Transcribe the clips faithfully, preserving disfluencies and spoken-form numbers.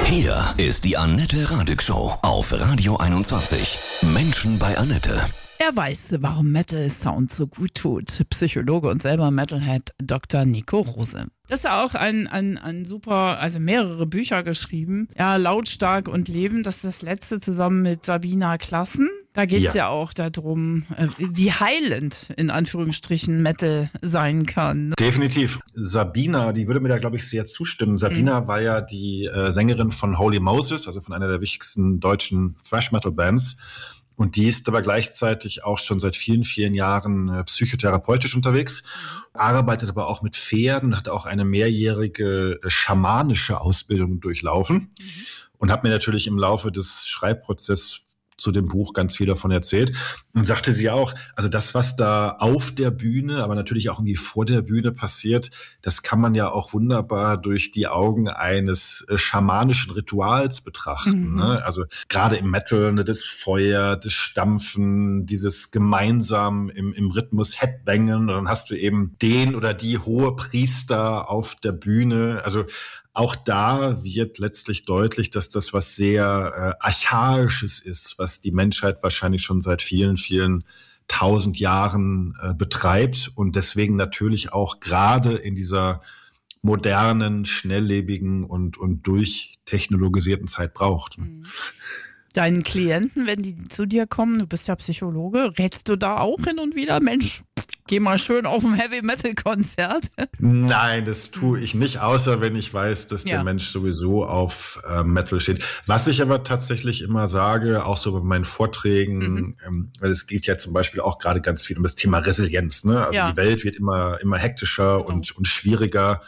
Hier ist die Annette Radig Show auf Radio einundzwanzig. Menschen bei Annette. Er weiß, warum Metal Sound so gut tut. Psychologe und selber Metalhead Doktor Nico Rose. Das ist auch ein, ein, ein super, also mehrere Bücher geschrieben. Ja, Lautstark und Leben, das ist das letzte zusammen mit Sabina Klassen. Da geht es ja. ja auch darum, wie heilend in Anführungsstrichen Metal sein kann. Definitiv. Sabina, die würde mir da, glaube ich, sehr zustimmen. Sabina mhm. war ja die äh, Sängerin von Holy Moses, also von einer der wichtigsten deutschen Thrash-Metal-Bands. Und die ist aber gleichzeitig auch schon seit vielen, vielen Jahren äh, psychotherapeutisch unterwegs, arbeitet aber auch mit Pferden, hat auch eine mehrjährige äh, schamanische Ausbildung durchlaufen mhm. und hat mir natürlich im Laufe des Schreibprozesses zu dem Buch ganz viel davon erzählt. Und sagte sie auch, also das, was da auf der Bühne, aber natürlich auch irgendwie vor der Bühne passiert, das kann man ja auch wunderbar durch die Augen eines äh, schamanischen Rituals betrachten. Mhm. Ne? Also gerade im Metal, ne, das Feuer, das Stampfen, dieses gemeinsam im, im Rhythmus Headbangen. Und dann hast du eben den oder die hohe Priester auf der Bühne. Also auch da wird letztlich deutlich, dass das was sehr äh, Archaisches ist, was die Menschheit wahrscheinlich schon seit vielen, vielen tausend Jahren äh, betreibt und deswegen natürlich auch gerade in dieser modernen, schnelllebigen und, und durchtechnologisierten Zeit braucht. Mhm. Deinen Klienten, wenn die zu dir kommen, du bist ja Psychologe, rätst du da auch hin und wieder, Mensch, geh mal schön auf ein Heavy-Metal-Konzert? Nein, das tue ich nicht, außer wenn ich weiß, dass ja. der Mensch sowieso auf äh, Metal steht. Was ich aber tatsächlich immer sage, auch so bei meinen Vorträgen, mhm. ähm, weil es geht ja zum Beispiel auch gerade ganz viel um das Thema Resilienz. Ne? Also ja. die Welt wird immer, immer hektischer genau. und, und schwieriger.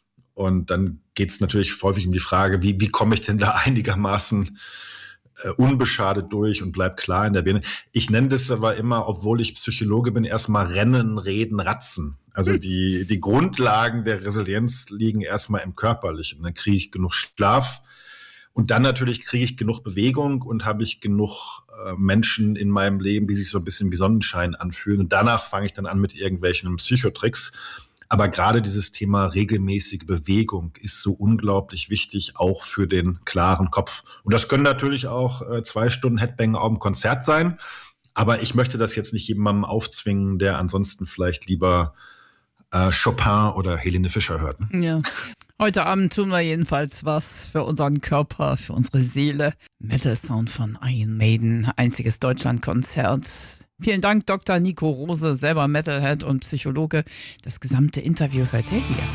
Und dann geht es natürlich häufig um die Frage, wie, wie komme ich denn da einigermaßen Uh, unbeschadet durch und bleib klar in der Birne. Ich nenne das aber immer, obwohl ich Psychologe bin, erstmal Rennen, Reden, Ratzen. Also die, die Grundlagen der Resilienz liegen erstmal im Körperlichen. Dann kriege ich genug Schlaf und dann natürlich kriege ich genug Bewegung und habe ich genug äh, Menschen in meinem Leben, die sich so ein bisschen wie Sonnenschein anfühlen. Und danach fange ich dann an mit irgendwelchen Psychotricks. Aber gerade dieses Thema regelmäßige Bewegung ist so unglaublich wichtig, auch für den klaren Kopf. Und das können natürlich auch äh, zwei Stunden Headbang auf dem Konzert sein. Aber ich möchte das jetzt nicht jemandem aufzwingen, der ansonsten vielleicht lieber äh, Chopin oder Helene Fischer hört. Ne? Ja. Heute Abend tun wir jedenfalls was für unseren Körper, für unsere Seele. Metal Sound von Iron Maiden, einziges Deutschlandkonzert. Vielen Dank, Doktor Nico Rose, selber Metalhead und Psychologe. Das gesamte Interview hört ihr hier.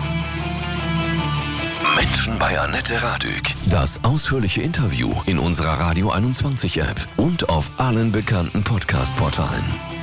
Menschen bei Annette Radig. Das ausführliche Interview in unserer Radio einundzwanzig App und auf allen bekannten Podcast-Portalen.